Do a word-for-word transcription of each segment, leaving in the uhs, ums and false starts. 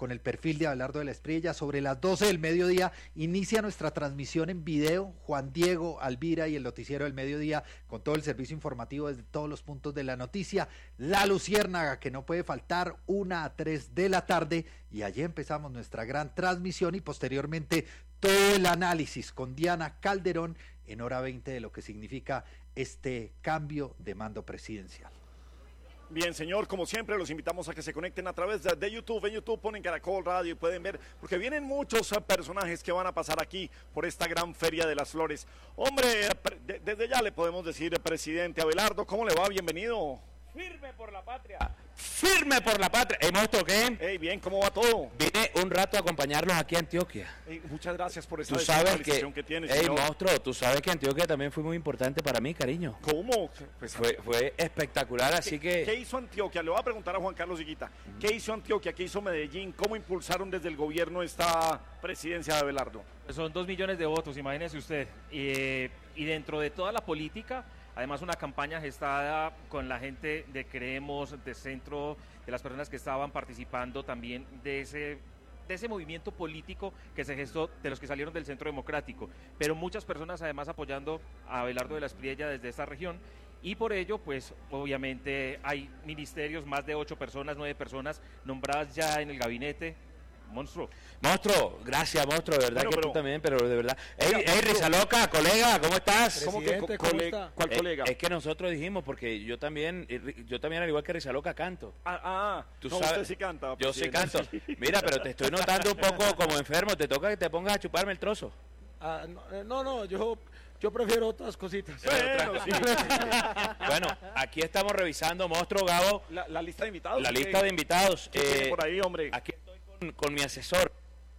con el perfil de Abelardo de la Espriella. Sobre las doce del mediodía inicia nuestra transmisión en video, Juan Diego, Alvira y el noticiero del mediodía, con todo el servicio informativo desde todos los puntos de la noticia. La Luciérnaga, que no puede faltar, una a tres de la tarde, y allí empezamos nuestra gran transmisión y posteriormente todo el análisis con Diana Calderón en hora veinte de lo que significa este cambio de mando presidencial. Bien, señor, como siempre, los invitamos a que se conecten a través de, de YouTube. En YouTube ponen Caracol Radio y pueden ver, porque vienen muchos uh, personajes que van a pasar aquí por esta gran Feria de las Flores. Hombre, de, desde ya le podemos decir, presidente Abelardo, ¿cómo le va? Bienvenido. Firme por la patria. Firme por la patria. Hey, monstruo, ¿qué? Hey, bien, ¿cómo va todo? Vine un rato a acompañarlos aquí a Antioquia. Hey, muchas gracias por esa tú sabes que, que tienes, hey, señor. monstruo, tú sabes que Antioquia también fue muy importante para mí, cariño. ¿Cómo? Pues fue, fue espectacular, así que... ¿Qué hizo Antioquia? Le voy a preguntar a Juan Carlos Higuita. ¿Qué hizo Antioquia? ¿Qué hizo Medellín? ¿Cómo impulsaron desde el gobierno esta presidencia de Abelardo? Son dos millones de votos, imagínese usted. Y, y dentro de toda la política... Además, una campaña gestada con la gente de Creemos, de Centro, de las personas que estaban participando también de ese, de ese movimiento político que se gestó, de los que salieron del Centro Democrático. Pero muchas personas además apoyando a Abelardo de la Espriella desde esta región. Y por ello, pues, obviamente hay ministerios, más de ocho personas, nueve personas nombradas ya en el gabinete. Monstruo. Monstruo, gracias, monstruo, de verdad bueno, que pero, tú también, pero de verdad. Ey, ey, Rizaloca, colega, ¿cómo estás? ¿Cómo que, co ¿cómo está? ¿Cuál eh, colega? Es que nosotros dijimos, porque yo también, yo también al igual que Rizaloca canto. Ah, ah, tú no, sabes, usted sí canta. Yo sí canto. Mira, pero te estoy notando un poco como enfermo, te toca que te pongas a chuparme el trozo. Ah, no, no, no, yo... Yo prefiero otras cositas. Bueno, sí. Bueno, aquí estamos revisando, monstruo, Gabo. La, la lista de invitados. La lista de invitados. ¿Qué eh, por ahí, hombre? Aquí estoy con, con mi asesor.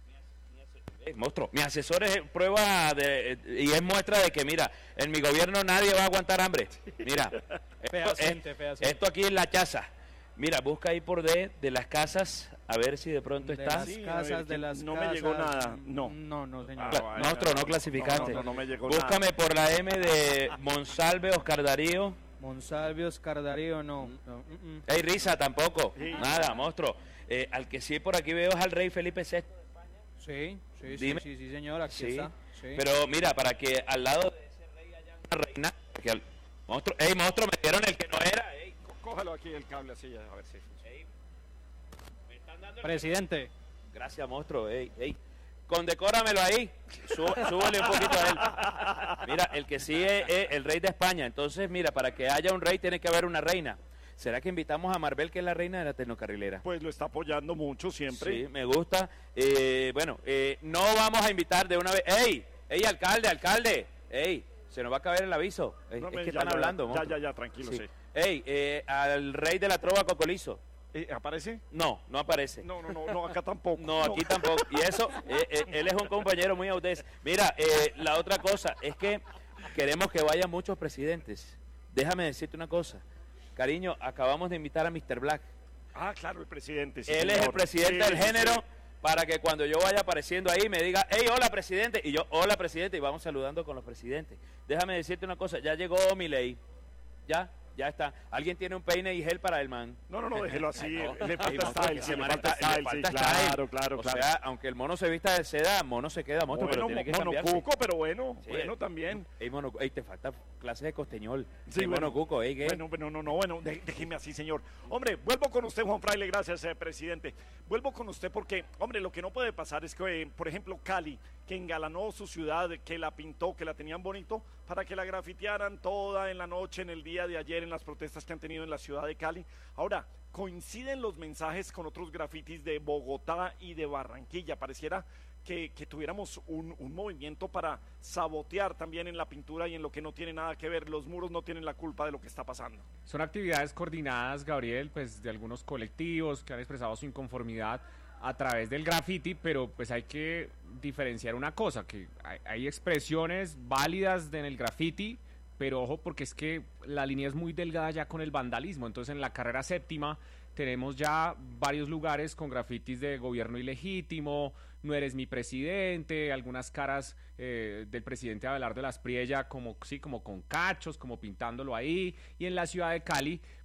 Eh, monstruo, mi asesor es prueba de, y es muestra de que, mira, en mi gobierno nadie va a aguantar hambre. Mira, esto, es, esto aquí es la chaza. Mira, busca ahí por D de las casas, a ver si de pronto de está. Las casas, ver, de las no casas. me llegó nada, no. No, no, señor. Ah, Nosotros no, no clasificante. No, no, no me llegó Búscame nada. por la M de Monsalve, Oscar Darío. Monsalve, Oscar Darío, no. no. Mm -mm. Ey, Risa, tampoco. Sí. Nada, monstruo. Eh, al que sí por aquí veo es al rey Felipe sexto. Sí, sí, Dime. sí, sí, sí, señor, aquí sí. está. Sí. Pero mira, para que al lado de ese rey haya una reina, que al... monstruo, ey, monstruo, me dieron el que no era, ey. Cójalo aquí el cable así, a ver si. Ey, me están dando el presidente. Gracias, monstruo, ey, ey. Condecóramelo ahí, Sú, súbele un poquito a él. Mira, el que sí es, es el rey de España, entonces mira, para que haya un rey tiene que haber una reina. ¿Será que invitamos a Maribel, que es la reina de la tecnocarrilera? Pues lo está apoyando mucho siempre. Sí, me gusta. Eh, bueno, eh, no vamos a invitar de una vez. ¡Ey! ¡Ey, alcalde, alcalde! ¡Ey! Se nos va a caber el aviso. Ey, no, es me, que ya, están ya, hablando. Ya, monstruo. ya, ya, tranquilo, sí. sí. ¡Ey! Eh, al rey de la trova Cocolizo. ¿Eh, ¿Aparece? No, no aparece. No, no, no, no acá tampoco. No, aquí no. tampoco. Y eso, eh, eh, él es un compañero muy audaz. Mira, eh, la otra cosa es que queremos que vayan muchos presidentes. Déjame decirte una cosa. Cariño, acabamos de invitar a mister Black. Ah, claro, el presidente. Sí, él señor. es el presidente sí, del sí, género sí. para que cuando yo vaya apareciendo ahí me diga, hey, hola, presidente. Y yo, hola, presidente. Y vamos saludando con los presidentes. Déjame decirte una cosa. Ya llegó Milei. Ya. Ya está. ¿Alguien tiene un peine y gel para el man? No, no, no, déjelo así. no. Le falta style, sí, le falta style, sí, claro, claro, o claro. sea, aunque el mono se vista de seda, mono se queda monstruo, bueno, pero tiene que mono cambiarse. cuco, pero bueno, Sí, bueno también. Ey, mono, ey, te falta clase de costeñol. Sí, ey, bueno, mono cuco, ey, ¿qué? Bueno, bueno, no, no, bueno, de, déjeme así, señor. Hombre, vuelvo con usted, Juan Fraile, gracias, eh, presidente. Vuelvo con usted porque, hombre, lo que no puede pasar es que, eh, por ejemplo, Cali, que engalanó su ciudad, que la pintó, que la tenían bonito, para que la grafitearan toda en la noche, en el día de ayer, en las protestas que han tenido en la ciudad de Cali. Ahora, coinciden los mensajes con otros grafitis de Bogotá y de Barranquilla. Pareciera que, que tuviéramos un, un movimiento para sabotear también en la pintura y en lo que no tiene nada que ver. Los muros no tienen la culpa de lo que está pasando. Son actividades coordinadas, Gabriel, pues de algunos colectivos que han expresado su inconformidad a través del graffiti, pero pues hay que diferenciar una cosa, que hay, hay expresiones válidas en el graffiti, pero ojo porque es que la línea es muy delgada ya con el vandalismo. Entonces en la carrera séptima tenemos ya varios lugares con grafitis de gobierno ilegítimo, no eres mi presidente, algunas caras eh, del presidente Abelardo de la Espriella como, sí, como con cachos, como pintándolo ahí, y en la ciudad de Cali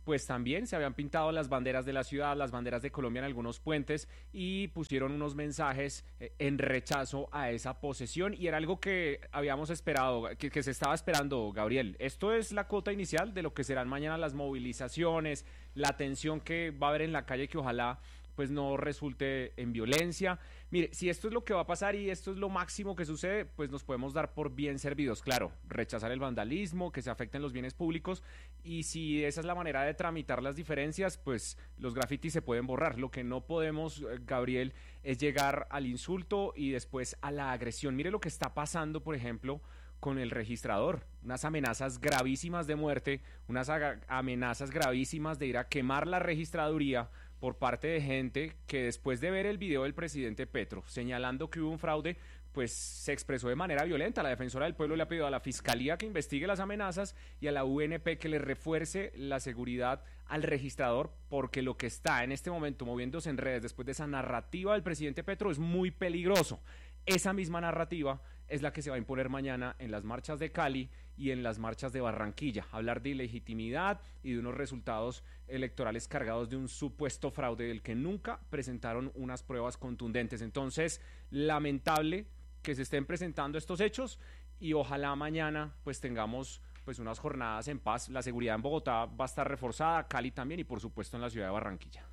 pues también se habían pintado las banderas de la ciudad, las banderas de Colombia en algunos puentes y pusieron unos mensajes eh, en rechazo a esa posesión, y era algo que habíamos esperado, que, que se estaba esperando, Gabriel. Esto es la cuota inicial de lo que serán mañana las movilizaciones, la tensión que va a haber en la calle, que ojalá pues no resulte en violencia. Mire, si esto es lo que va a pasar y esto es lo máximo que sucede, pues nos podemos dar por bien servidos. Claro, rechazar el vandalismo, que se afecten los bienes públicos, y si esa es la manera de tramitar las diferencias, pues los grafitis se pueden borrar. Lo que no podemos, Gabriel, es llegar al insulto y después a la agresión. Mire lo que está pasando, por ejemplo, con el registrador, unas amenazas gravísimas de muerte, unas amenazas gravísimas de ir a quemar la registraduría por parte de gente que, después de ver el video del presidente Petro señalando que hubo un fraude, pues se expresó de manera violenta. La defensora del pueblo le ha pedido a la Fiscalía que investigue las amenazas y a la U N P que le refuerce la seguridad al registrador, porque lo que está en este momento moviéndose en redes después de esa narrativa del presidente Petro es muy peligroso. Esa misma narrativa es la que se va a imponer mañana en las marchas de Cali y en las marchas de Barranquilla. Hablar de ilegitimidad y de unos resultados electorales cargados de un supuesto fraude del que nunca presentaron unas pruebas contundentes. Entonces, lamentable que se estén presentando estos hechos, y ojalá mañana pues tengamos pues unas jornadas en paz. La seguridad en Bogotá va a estar reforzada, Cali también, y por supuesto en la ciudad de Barranquilla.